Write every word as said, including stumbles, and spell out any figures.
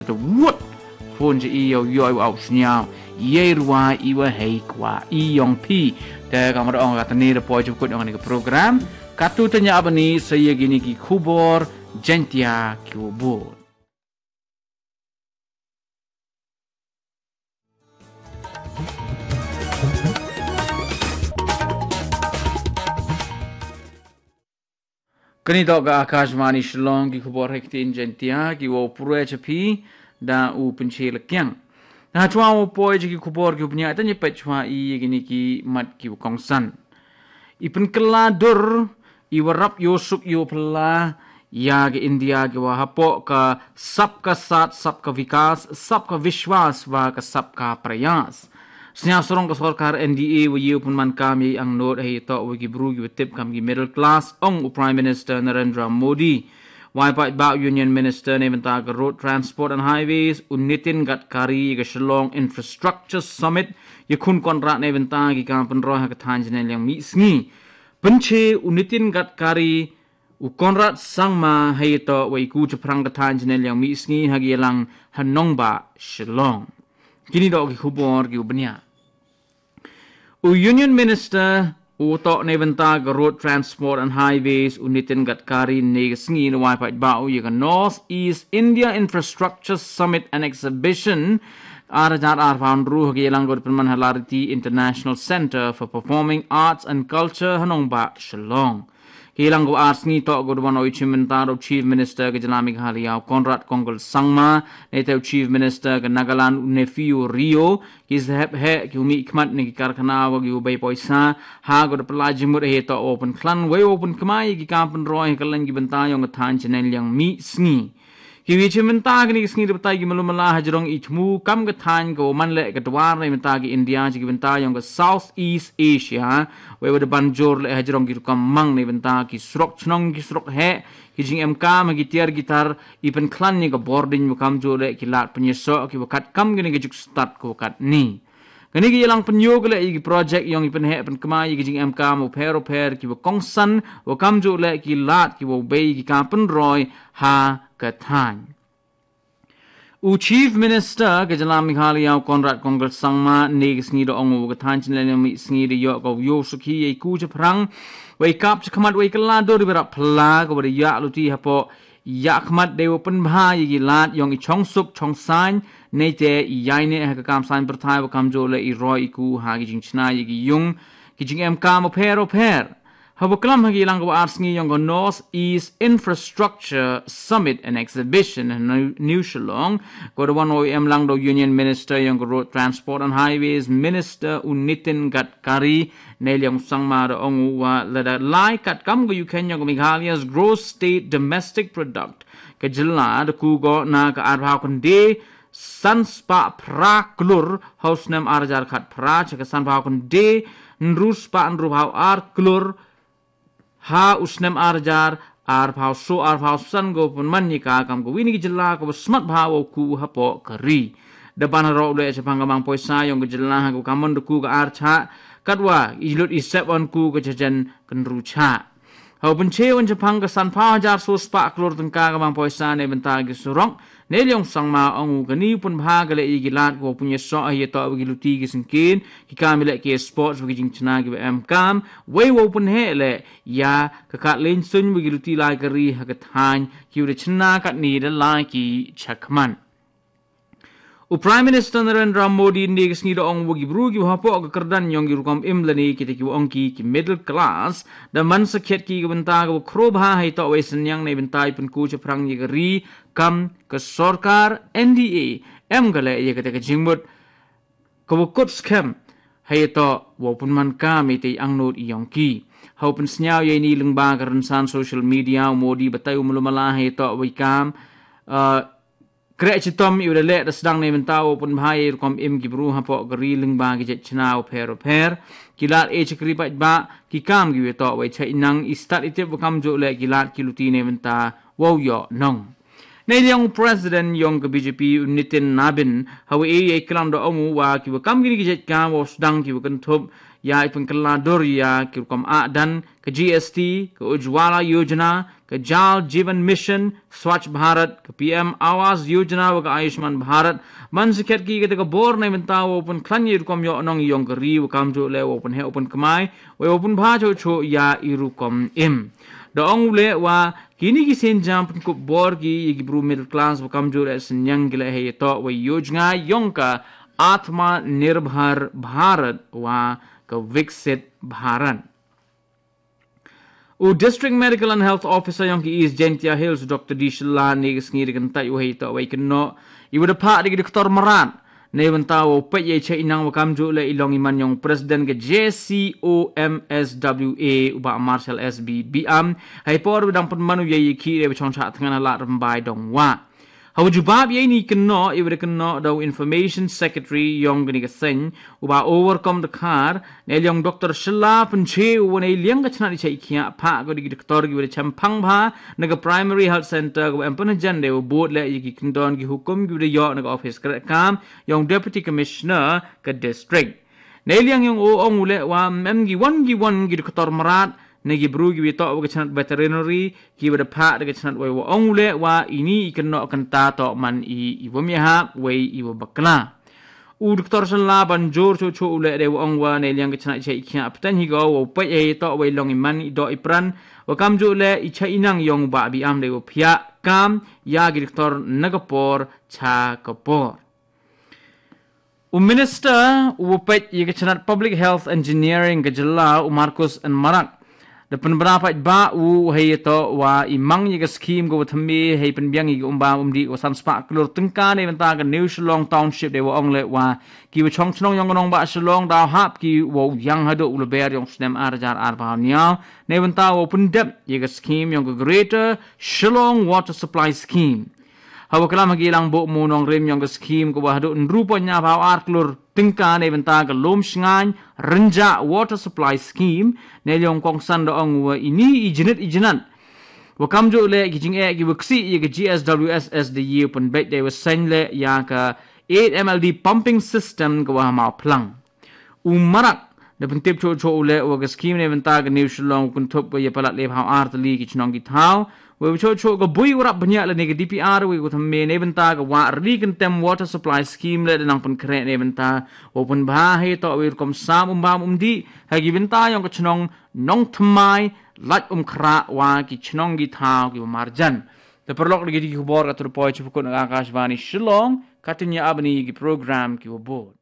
the wood phone je iyo yo au snyao ye ruwa iwa hei kwa i yong pi te kamar ong katani de po jukut ong ni program katu tanya abani saya gini ki kubor jentia kubur kini dok ga Akashvani Shillong ki kubor hektin jentia ki wo purwe chapi da u penchil kyang na chwa wo poi ki kubor ki punya tanya pechwa i gini ki mat ki kongsan ipen kela dur i warap yo suk yo pela ya ke India ke wahapo ka sabka sat sabka vikas sabka vishwas wa ka sabka prayas snya sorong ka sarkar N D A wo ye pun man kam ye ang not he to wo ki bru ki tip kam ki middle class ong Prime Minister Narendra Modi Waipa Ba Union Minister Neventa ka Road Transport and Highways Unitin Gadkari ka Shillong Infrastructure Summit yakun kontrak Neventa ki kam penroh ka tanjane yang mi sngi penche Unitin Gadkari u konrad sangma hayto wa iku chaprang ka tanjane yang mi sngi hagi lang hanongba Shillong kini dok ki khubor ki ubnya u Union Minister Utok Neventa ka Road Transport and Highways Unitin Gadkari ne sngi no wai pat ba u ye ka North East India Infrastructure Summit and Exhibition arajar ar foundru ge lang god perman halariti International Center for Performing Arts and Culture hanongba Shillong Hilang go arts ni to go one oi chimentaro Chief Minister ke Jalami Haliao Conrad Kongol Sangma neto Chief Minister ke Nagaland Nephew Rio kis hep he ki umi ikmat ni karkhana wa gi ubay poisa ha go pelaji mur he to open klan way open kamai ki kampen roy kalan gi bentayong than channel yang mi sngi ki wi chimenta ni sngi betai gi malumala hajrong ichmu kam ga than go manle ke dwar ni menta gi India gi bentayong ke South East Asia we were banjor le hajrong gi kam mang ni benta ki srok chnong ki srok he ki jing M K ma gi tiar gitar ipen klan ni ga boarding mu kam jo le ki lat penyeso ki wakat kam gi ni juk start ko kat ni kani gi lang penyog le gi project yang ipen he pen kemai gi jing M K mu pero per ki wa kongsan wa kam jo le ki lat ki wa bei gi kampen roy ha Kathan. U Chief Minister ke Jalan Meghalaya Conrad Kongol Sangma ne sngi do ong u Kathan chinle mi sngi de yo ko yo sukhi ye ku je prang wei kap chkamat wei kala do de ra phla ko de ya luti hapo ya khmat de open bha ye lat yong i chong suk chong san ne te yai ne ha ka kam san prathai wa kam jo le i roi ku ha gi jing chna ye gi yung ki jing em kam per per Habuklam hagi lang ko arsngi yung North East Infrastructure Summit and Exhibition in New Shillong. Ko the one O M lang do Union Minister yung Road Transport and Highways Minister Unitin Gadkari nel yung sangma do ong wa lada lai kat kam go yuken yung Meghalaya's gross state domestic product. Ka jilla de kugo na ka arhaw kundi sanspa pra klur house nem arjar khat pra chaka sanpaw kundi nrus pa nruhaw ar klur ha usnem arjar ar phao so ar phao san go pun man ni ka kam go wini jilla ko smart bhaw ku hapo kari depan ro le chapang gamang poisa yong jilla go kamon ku ga ar cha katwa ilut isep on ku go jajan kenru cha ha pun che on chapang ga san phao jar so spa klor tengka gamang poisa ne benta gi surong ne lyong sangma ong gani pun bha ga le igilat go punya so ye to gi luti gi singkin ki kamile ki sports gi jing chna gi em kam we wo pun he le ya ka ka len sun gi luti lai kari ha ka than ki de chna ka ni de lai ki chakman U Prime Minister Narendra Modi ni gisni do ong wagi bru gi hapo ga kardan yong gi rukom imlani ki te ki ong ki ki middle class da man sakhet ki banta ga khro bha hai to we senyang nei bentai pun ku chaprang ni ri kam ka sarkar N D A em gale ye ka te ka jingmut ko kot scam hai to wo pun man ka mi te ang not yong ki hau pun snyao ye ni lengba ka san social media Modi batai umulumala hai to we kam uh, Kre chitom i ule le sedang ne mentau pun bahai kom im ki bru hapo gari lingba ki jet chnao per per kilat e chikri pa ba ki kam gi to we chai nang i start ite kam jo le kilat ki luti ne menta wo yo nong ne yang president yong ke B J P Nitin Nabin hawe e e klam do omu wa ki kam gi ki jet kam wo sedang ki kan thup ya ipun kala dor ya ki kom a dan ke G S T ke Ujwala Yojana ke Jal Jeevan Mission, Swachh Bharat, ke P M Awas Yojana wa ke Ayushman Bharat, man sikat ki ke bor na benta open klanyi rukom yo nong yong ke ri wa kam jo le open he open kamai, wa open bha jo cho ya irukom im. Da ong le wa kini ki sen jam pun ko bor ki ki bru middle class wa kam jo le senyang gile he to wa yojana yong ka Atma Nirbhar Bharat wa ke Viksit Bharat. U District Medical and Health Officer yang ki East Gentia Hills Doctor Dishla ni ngiri kan tai wahai ta wai keno i would pa de Doktor Maran ne banta wo pe ye che inang wa kam ju le ilong iman yang president ke J C O M S W A uba Marshall S B B am hai por bidang pun manu ye ki de chong cha thangan la rambai dong wa How would you bab ye ni keno i would keno do information secretary yong gani ka sen uba overcome the car ne yong Doctor Shilla punche one liang ka chna chai khia pha go di doctor gi champang bha naga primary health center go empana jan de board le yi kindon gi hukum gi yo naga office kam yong deputy commissioner ka district ne liang yong o ong le wa mem gi one gi one gi doctor marat negi bru gi to wa chanat veterinary ki wa pha de chanat wa wa ong le wa ini ikan no kan ta to man i i wa mi ha we i wa bakla u doktor san la ban jor cho cho le de wa ong wa ne liang chanat che khia ptan hi go wa pe e to we long i man i do i pran wa kam jo le i cha inang yong ba bi am de wa phya kam ya gi doktor nagapor cha kapor U minister u pe i chanat public health engineering ga jalla u Marcos and Marak Depan berapa ba u hei to wa imang ye scheme go thami hei pen biang i umba umdi o san spa klur tengka ne benta ga New Shillong township de wa ong le wa ki wa chong chnong yong nong ba Shillong da hap ki wo yang hado u le ber yong snem ar jar ar ba nya ne benta o pun dep ye scheme yong greater Shillong water supply scheme Hawa kalam gilang bo mo nong rem yong scheme ko ba hado nrupo nya ba ar klur tengka ne benta ga lom shngan renja water supply scheme ne yong kong san do ong wa ini ijinet ijinan wa kam jo le gi jing e gi wuksi ye gi G S W S S de ye pun bet de was sen le ya ka eight M L D pumping system ko wa ma plang u marak de pun tip cho cho le wa ga scheme ne benta ga New Shillong kun thop ye palat le ha ar tli gi chnong gi thau we cho cho go bui urap banya le ne D P R we go thame ne benta ga wa ri kan tem water supply scheme le nang pun kre ne benta open ba he to we kom sam um ba um di ha gi benta yong ko chnong nong thmai lat um khra wa ki chnong gi tha ki marjan te perlok gi gi bor ka tur poi chu ko na akashvani Shillong katinya abni gi program ki bo